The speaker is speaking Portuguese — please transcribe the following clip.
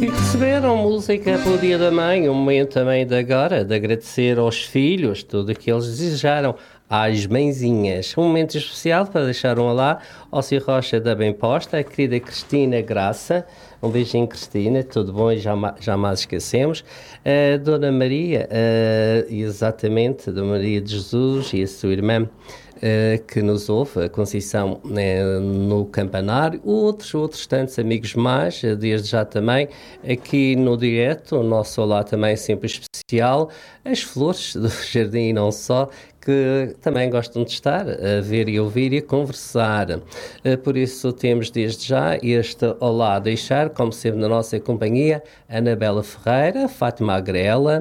E receberam música pelo Dia da Mãe, um momento também de agora, de agradecer aos filhos tudo o que eles desejaram, às mãezinhas. Um momento especial para deixar um olá ao Sr. Rocha da Bem Posta, a querida Cristina Graça. Um beijinho, Cristina, tudo bom e jamais esquecemos. A Dona Maria, exatamente, Dona Maria de Jesus e a sua irmã, que nos ouve, a Conceição no Campanário, outros tantos amigos mais, desde já também, aqui no direto, o nosso olá também sempre especial, as flores do jardim e não só, que também gostam de estar a ver e ouvir e a conversar. Por isso temos desde já este olá a deixar, como sempre na nossa companhia, Anabela Ferreira, Fátima Agrela,